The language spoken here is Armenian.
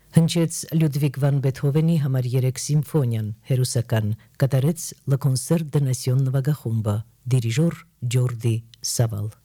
Հնչեց Լյուդվիգ վան Բեթհովենի համար 3 սիմֆոնիան, հերուսական, կատարեց Լը Concert de Nation նվագախումբը, դիրիժոր Ջորդի Սավալ։